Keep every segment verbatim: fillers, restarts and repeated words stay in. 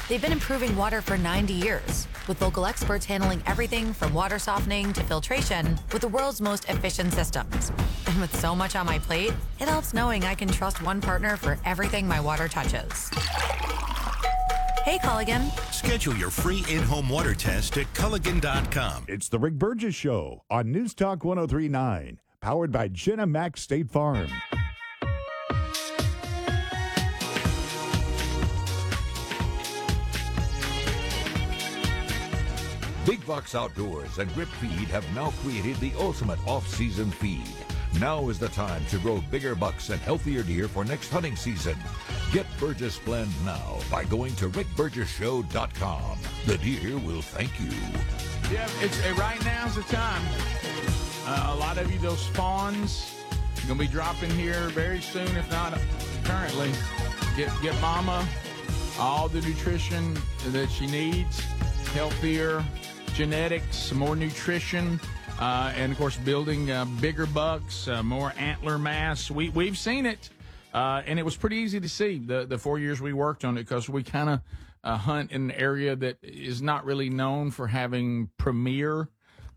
They've been improving water for ninety years, with local experts handling everything from water softening to filtration with the world's most efficient systems. And with so much on my plate, it helps knowing I can trust one partner for everything my water touches. Hey, Culligan. Schedule your free in-home water test at Culligan dot com. It's the Rick Burgess Show on News Talk one oh three point nine, powered by Jenna Mac State Farm. Big Box Outdoors and Grip Feed have now created the ultimate off-season feed. Now is the time to grow bigger bucks and healthier deer for next hunting season. Get Burgess Blend now by going to rick burgess show dot com. The deer will thank you. Yeah, it's uh, right now's the time. Uh, a lot of you, those spawns, you're going to be dropping here very soon, if not currently. Get, get mama all the nutrition that she needs, healthier genetics, more nutrition, uh, and, of course, building uh, bigger bucks, uh, more antler mass. We, we've seen it, uh, and it was pretty easy to see the, the four years we worked on it because we kind of uh, hunt in an area that is not really known for having premier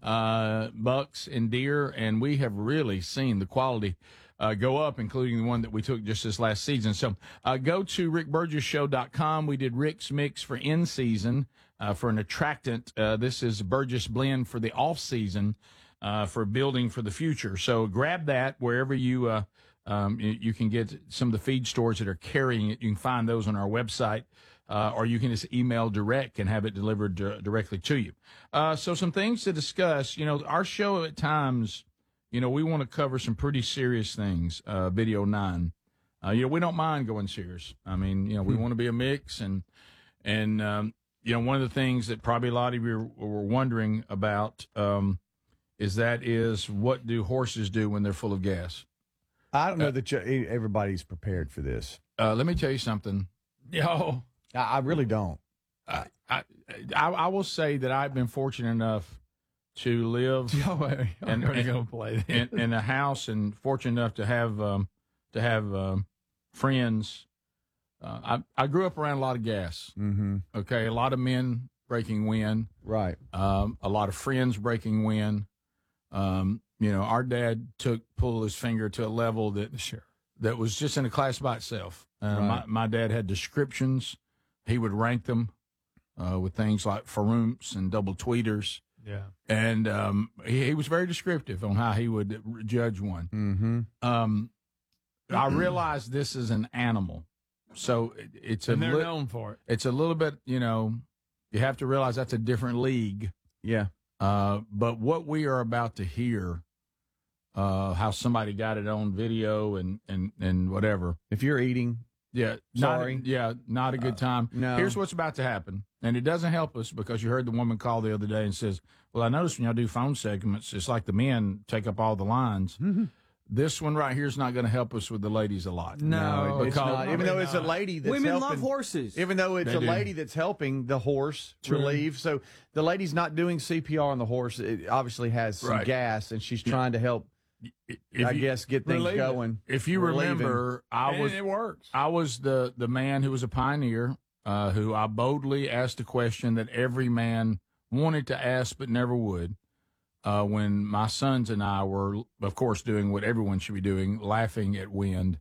uh, bucks and deer, and we have really seen the quality uh, go up, including the one that we took just this last season. So uh, go to rick burgess show dot com. We did Rick's Mix for in-season. Uh, for an attractant, uh, this is Burgess Blend for the off-season, uh, for building for the future. So grab that wherever you, uh, um, you you can get some of the feed stores that are carrying it. You can find those on our website, uh, or you can just email direct and have it delivered uh, directly to you. Uh, so some things to discuss. You know, our show at times, you know, we want to cover some pretty serious things. Uh, Video nine, uh, you know, we don't mind going serious. I mean, you know, we want to be a mix and and. Um, You know, one of the things that probably a lot of you were wondering about um, is that is what do horses do when they're full of gas? I don't know uh, that you, everybody's prepared for this. Uh, let me tell you something. Yo, I, I really don't. I, I, I I will say that I've been fortunate enough to live and go play in, in a house, and fortunate enough to have um, to have um, friends. Uh, I, I grew up around a lot of gas. Mm-hmm. Okay, a lot of men breaking wind. Right. Um, a lot of friends breaking wind. Um, you know, our dad took pulled his finger to a level that sure. that was just in a class by itself. Uh, Right. my, my dad had descriptions. He would rank them uh, with things like farooms and double tweeters. Yeah. And um, he, he was very descriptive on how he would judge one. Mm-hmm. Um, I realized this is an animal. So it, it's and a they're li- known for it. It's a little bit, you know, you have to realize that's a different league. Yeah. Uh, but what we are about to hear, uh, how somebody got it on video and, and, and whatever. If you're eating, Yeah. Sorry. Not, yeah. Not a good time. Uh, no. Here's what's about to happen. And it doesn't help us because you heard the woman call the other day and says, well, I noticed when y'all do phone segments, it's like the men take up all the lines. Mm-hmm. This one right here is not going to help us with the ladies a lot. no, it's because- not. Even though it's a lady that's Women helping, love horses. Even though it's They a do. lady that's helping the horse relieve. So the lady's not doing C P R on the horse. It obviously has some Right. gas, and she's trying to help, If I you- guess, get things relieve it. going. If you Relieving. remember, I And was it works. I was the, the man who was a pioneer, uh, who I boldly asked a question that every man wanted to ask but never would. Uh, when my sons and I were, of course, doing what everyone should be doing, laughing at wind,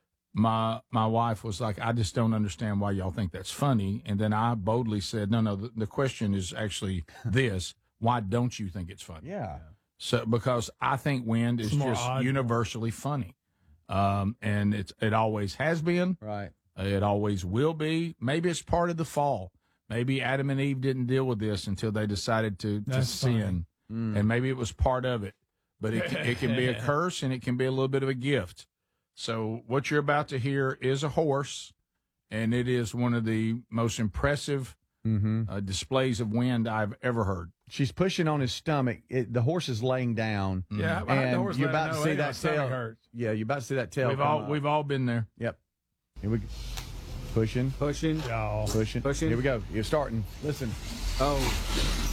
my my wife was like, I just don't understand why y'all think that's funny. And then I boldly said, no, no, the, the question is actually this. Why don't you think it's funny? Yeah. So because I think wind is It's more just odd. universally funny. Um, and it's it always has been. Right. Uh, It always will be. Maybe it's part of the fall. Maybe Adam and Eve didn't deal with this until they decided to, to That's funny. sin. Mm. And maybe it was part of it. But it, it can be a curse and it can be a little bit of a gift. So what you're about to hear is a horse, and it is one of the most impressive Mm-hmm. uh, displays of wind I've ever heard. She's pushing on his stomach. It, the horse is laying down. Yeah, I had the And horse you're let her about to know, see hey, my that stomach tail. hurts. Yeah, you're about to see that tail. We've come all up. we've all been there. Yep. Here we go. Pushing, Pushing. Y'all. pushing, Pushing. Here we go. You're starting. Listen. Oh.